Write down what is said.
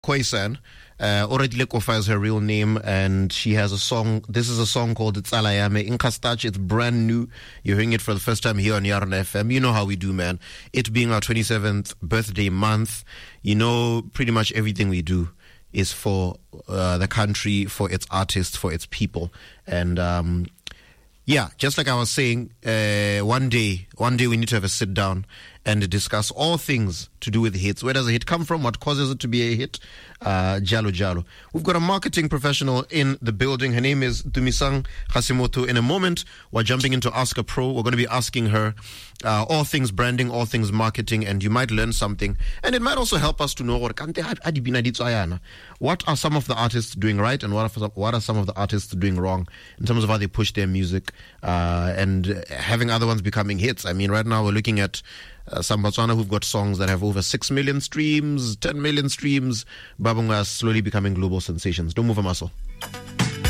Khoisan. Oratile Kofa is her real name, and she has a song. This is a song called Tsala Yame Inkastach. It's brand new. You're hearing it for the first time here on Yarn FM. You know how we do, man. It being our 27th birthday month, you know, pretty much everything we do is for the country, for its artists, for its people. And yeah, just like I was saying, one day we need to have a sit down and discuss all things to do with hits. Where does a hit come from? What causes it to be a hit? Jalo. We've got a marketing professional in the building. Her name is Dumisang Hasimoto. In a moment, we're jumping into Ask a Pro. We're going to be asking her all things branding, all things marketing, and you might learn something. And it might also help us to know what are some of the artists doing right and what are some of the artists doing wrong in terms of how they push their music and having other ones becoming hits. I mean, right now we're looking at some Botswana who've got songs that have over 6 million streams, 10 million streams. Babunga slowly becoming global sensations. Don't move a muscle.